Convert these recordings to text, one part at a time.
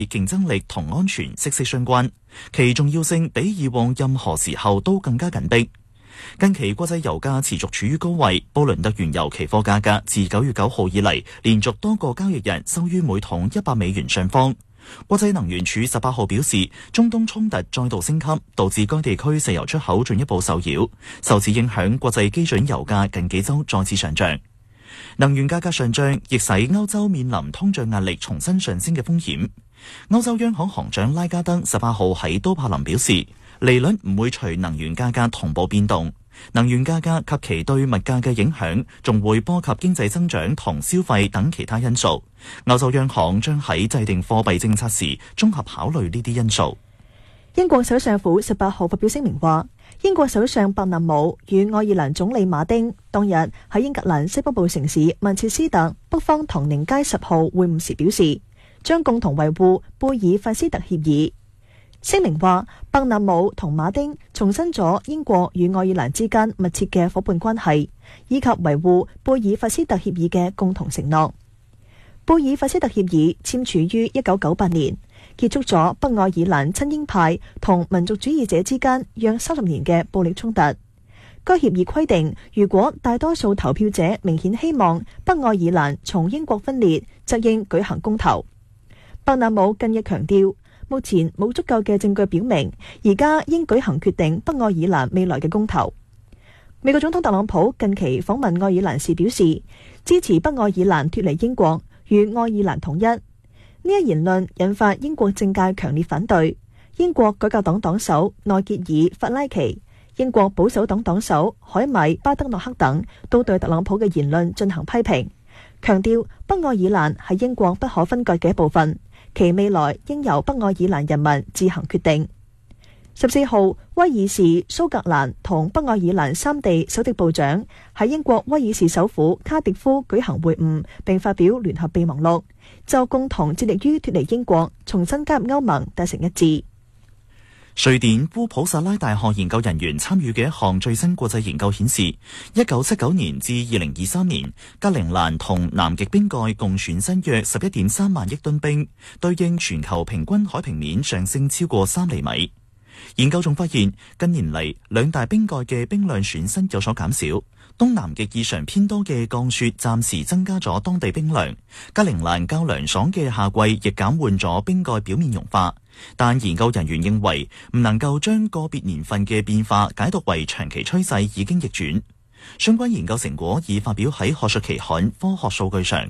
競爭力同安全息息相關，其重要性比以往任何時候都更加緊迫。近期國際油價持續處於高位，布倫特原油期貨價格自9月9號以嚟連續多個交易日收於每桶$100上方。國際能源署18號表示，中東衝突再度升級，導致該地區石油出口進一步受擾，受此影響，國際基準油價近幾週再次上漲。能源價格上漲亦使歐洲面臨通脹壓力重新上升嘅風險。歐洲央行行長拉加德18號喺都柏林表示，利率唔會隨能源價格同步變動，能源價格及其對物價嘅影響仲會波及經濟增長同消費等其他因素。歐洲央行將喺制定貨幣政策時綜合考慮呢啲因素。 英國首相府18號發表聲明話，英國首相伯納姆與愛爾蘭總理馬丁當日喺英格蘭西北部城市曼徹斯特北方唐寧街10號會晤時表示，將共同維護貝爾法斯特協議。聲明話，伯納姆同馬丁重申咗英國與愛爾蘭之間密切嘅夥伴關係，以及維護貝爾法斯特協議嘅共同承諾。貝爾法斯特協議簽署於1998年，結束咗北愛爾蘭親英派同民族主義者之間約30年嘅暴力衝突。該協議規定，如果大多數投票者明顯希望北愛爾蘭從英國分裂，則應舉行公投。伯納姆近日強調，目前冇足夠嘅證據表明而家應舉行決定北愛爾蘭未來嘅公投。美國總統特朗普近期訪問愛爾蘭時表示，支持北愛爾蘭脫離英國與愛爾蘭統一。呢一言論引發英國政界強烈反對。英國改革黨黨首內傑爾·法拉奇、英國保守黨黨首海米·巴德諾克等都對特朗普嘅言論進行批評，強調北愛爾蘭係英國不可分割嘅一部分，其未來應由北愛爾蘭人民自行決定。14號，威爾士、蘇格蘭同北愛爾蘭三地首席部長喺英國威爾士首府卡迪夫舉行會晤，並發表聯合備忘錄，就共同致力於脫離英國、重新加入歐盟達成一致。 瑞典烏普薩拉大學研究人員參與嘅一項最新國際研究顯示，1979年至2023年，格陵蘭同南極冰蓋共損失約11.3萬億噸冰，對應全球平均海平面上升超過3厘米。研究仲發現，近年嚟兩大冰蓋嘅冰量損失有所減少，東南極異常偏多嘅降雪暫時增加咗當地冰量，格陵蘭較涼爽嘅夏季亦減緩咗冰蓋表面融化。但研究人員認為唔能夠將個別年份嘅變化解讀為長期趨勢已經逆轉。相關研究成果已發表喺學術期刊《科學數據》上。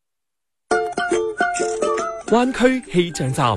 灣區氣象站，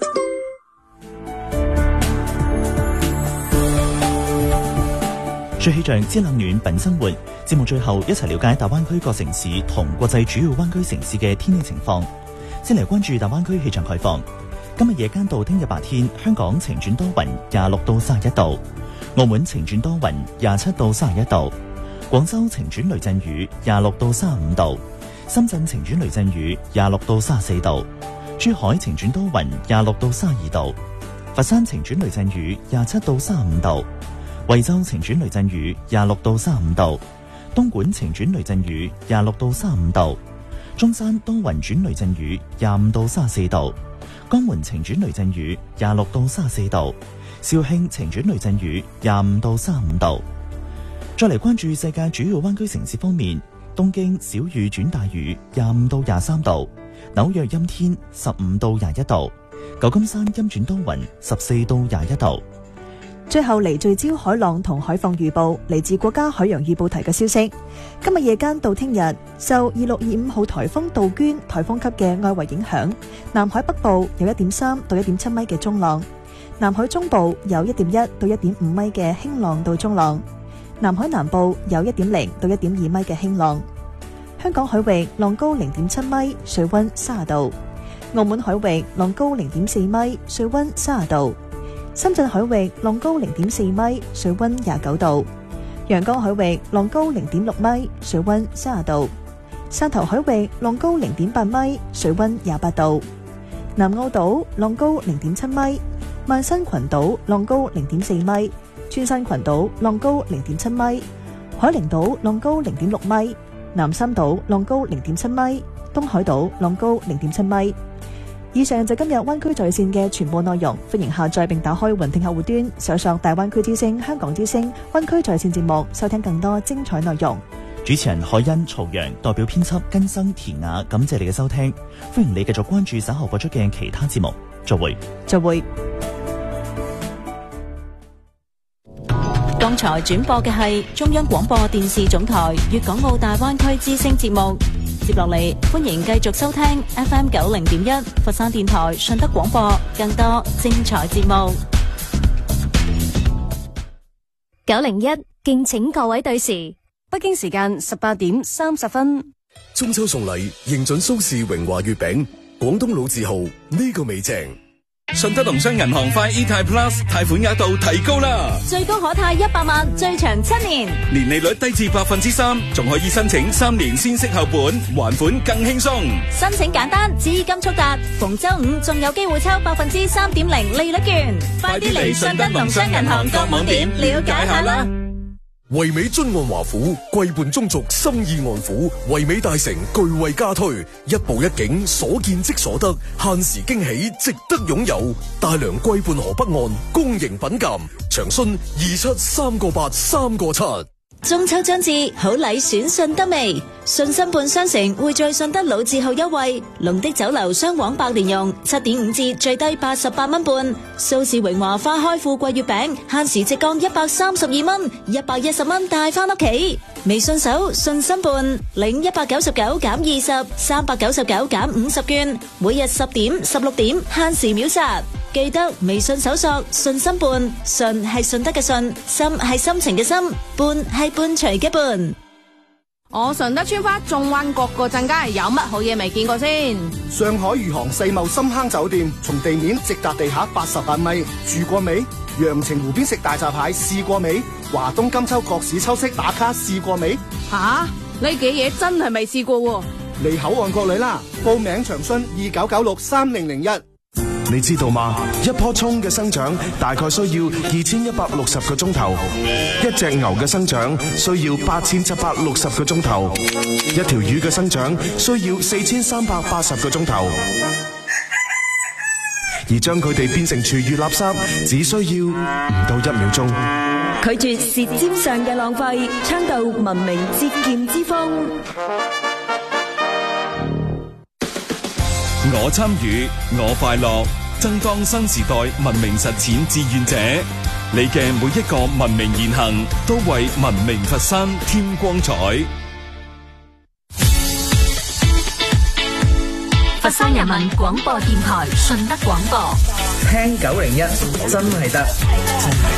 說氣象知冷暖品生活。節目最後一齊了解大灣區各城市同國際主要灣區城市嘅天氣情況。先嚟關注大灣區氣象概況。今日夜間到聽日白天，香港晴轉多雲，26到31度；澳門晴轉多雲，27到31度；廣州晴轉雷陣雨，26到35度；深圳晴轉雷陣雨，26到34度；珠海晴轉多雲，26到32度；佛山晴轉雷陣雨，27到35度；惠州晴轉雷陣雨，26到35度；東莞晴轉雷陣雨，26到35度；中山多雲轉雷陣雨，25到34度。江門晴轉雷陣雨26到34度，肇慶晴轉雷陣雨25到35度。再嚟關注世界主要灣區城市方面，東京小雨轉大雨25到23度，紐約陰天15到21度，舊金山陰轉多雲14到21度。 最後嚟聚焦海浪同海況預報，嚟自國家海洋預報台嘅消息。今日夜間到聽日，受2625號颱風杜鵑颱風級嘅外圍影響，南海北部有1.3到1.7米嘅中浪，南海中部有1.1到1.5米嘅輕浪到中浪，南海南部有1.0到1.2米嘅輕浪。香港海域浪高0.7米，水溫30度；澳門海域浪高0.4米，水溫30度。深圳海域浪高0.4米，水溫29度；陽江海域浪高0.6米，水溫30度；汕頭海域浪高0.8米，水溫28度；南澳島浪高0.7米，萬新群島浪高0.4米，穿山群島浪高0.7米，海陵島浪高0.6米，南三島浪高0.7米，東海島浪高0.7米。 以上就今日灣區在線嘅全部內容，歡迎下載並打開雲聽客戶端，搜索大灣區之聲、香港之聲、灣區在線節目，收聽更多精彩內容。 主持人海欣、曹陽代表編輯根生、田雅，感謝你嘅收聽，歡迎你繼續關注稍後播出嘅其他節目。再會。 剛才轉播嘅係中央廣播電視總台粵港澳大灣區之聲節目。接落嚟，歡迎繼續收聽 FM 90.1佛山電台順德廣播更多精彩節目。 901，敬請各位對時，北京時間18點30分。 中秋送禮，認準蘇氏榮華月餅，廣東老字號，呢個味正。 順德農商銀行快 eTier Plus 貸款額度提高啦， 最高可貸100萬，最長7年， 年利率低至3%，仲可以申請3年先息後本，還款更輕鬆。 申請簡單，資金速達，逢周五仲有機會抽3.0%利率券。 快啲嚟順德農商銀行各網點了解下啦。 惠美津岸華府，貴伴中族，心意安撫。惠美大城巨惠加推，一步一景，所見即所得，限時驚喜，值得擁有。大良貴伴河北岸，公營品鑒，長詢27398397。 中秋將至，好禮選順德味。信心伴商城匯聚順德老字號優惠，龍的酒樓雙黃百年蓉7.5折，最低88蚊半。蘇氏榮華花開富貴月餅，限時直降132蚊，110蚊帶翻屋企。微信搜信心伴，0199減20，399減50券，每日10點、16點限時秒殺。記得微信搜索信心伴，信係順德嘅信，心係心情嘅心，伴係伴隨嘅伴。 我順德村花縱灣各個鎮街有乜好嘢未見過先？ 上海餘杭世貿深坑酒店，從地面直達地下88米，住過未？陽澄湖邊食大閘蟹試過未？華東金秋各市秋色打卡試過未？ 吓，呢幾嘢真係未試過喎。 嚟口岸各裏啦，報名長詢29963001。 你知道嗎？一棵蔥嘅生長大概需要2160個鐘頭，一隻牛嘅生長需要8760個鐘頭，一條魚嘅生長需要4380個鐘頭，而將佢哋變成廚餘垃圾，只需要唔到1秒鐘。 拒絕舌尖上嘅浪費，倡導文明節儉之風。 我參與，我快樂，爭當新時代文明實踐志願者。你嘅每一個文明言行，都為文明佛山添光彩。 佛山人民廣播電台順德廣播， 聽901真係得。